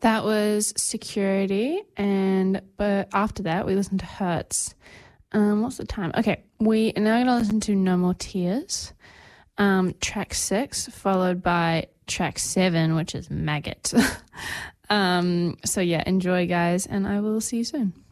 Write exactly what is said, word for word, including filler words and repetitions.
That was Security, and but after that we listened to Hertz. Um, what's the time? Okay, we are now going to listen to No More Tears, um, track six, followed by track seven, which is Maggot. um, so yeah, enjoy guys, and I will see you soon.